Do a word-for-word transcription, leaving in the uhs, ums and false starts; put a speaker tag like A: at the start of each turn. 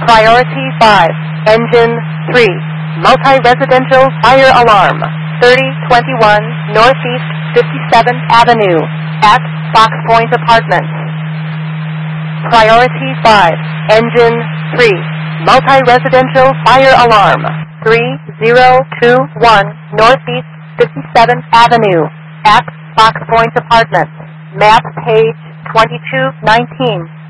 A: Priority five, Engine three, Multi-Residential Fire Alarm, thirty twenty-one Northeast fifty-seventh Avenue, at Fox Point Apartments. Priority five, Engine three, Multi-Residential Fire Alarm, three zero two one Northeast fifty-seventh Avenue, at Fox Point Apartments. Map page twenty-two nineteen.